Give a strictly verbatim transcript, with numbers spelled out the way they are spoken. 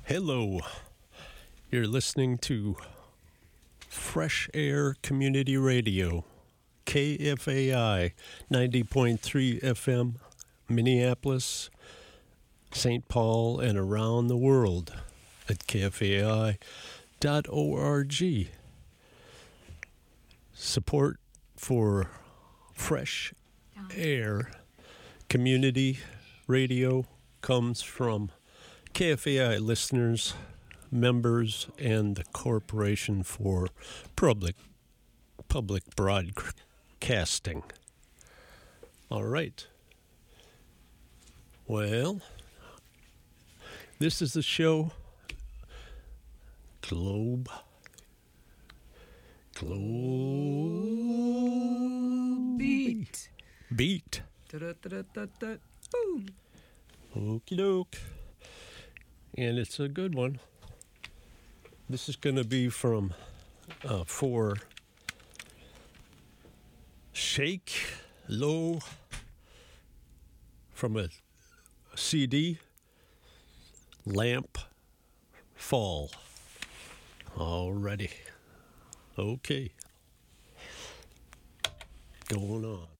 Hello. You're listening to Fresh Air Community Radio, K F A I ninety point three F M, Minneapolis, Saint Paul, and around the world at K F A I dot org. Support for Fresh Air Community Radio comes from K F A I listeners, members, and the Corporation for Public Public Broadcasting. All right. Well, this is the show Globe Globe Beat. Beat. Da-da-da-da-da. Boom. Okie doke. And it's a good one. This is going to be from uh, for Shake Low from a C D, Lamp Fall. Alrighty. Okay. Going on.